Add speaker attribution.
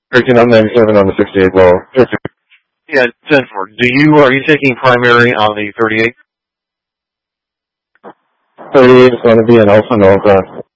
Speaker 1: 1397 on the 68 well.
Speaker 2: Yeah, 10-4. Are you taking primary on the 38?
Speaker 1: 38 is going to be an Alpha Nova.